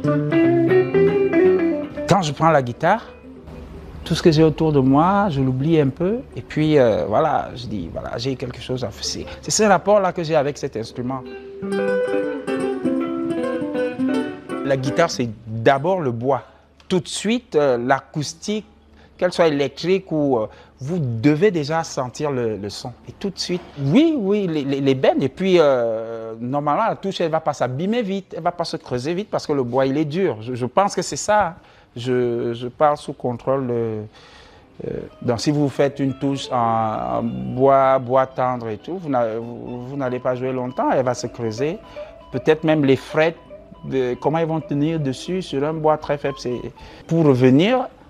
Quand je prends la guitare, tout ce que j'ai autour de moi, je l'oublie un peu. Et puis, voilà, je dis, voilà, j'ai quelque chose à faire. C'est ce rapport-là que j'ai avec cet instrument. La guitare, c'est d'abord le bois. Tout de suite, l'acoustique, qu'elle soit électrique ou... vous devez déjà sentir le son. Et tout de suite, oui, oui, les bennes. Et puis, normalement, la touche, elle ne va pas s'abîmer vite, elle ne va pas se creuser vite parce que le bois, il est dur. Je pense que c'est ça. Je parle sous contrôle. Donc, si vous faites une touche en bois tendre et tout, vous n'allez pas jouer longtemps, elle va se creuser. Peut-être même les frettes, comment ils vont tenir dessus sur un bois très faible. Pour revenir,